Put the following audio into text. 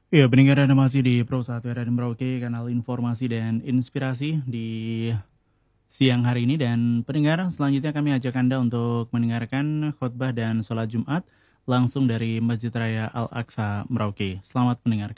Ya, pendengar Anda masih di Pro 1 Radio Merauke, kanal informasi dan inspirasi di siang hari ini. Dan pendengar, selanjutnya kami ajak Anda untuk mendengarkan khotbah dan sholat Jumat langsung dari Masjid Raya Al-Aqsa Merauke. Selamat mendengarkan.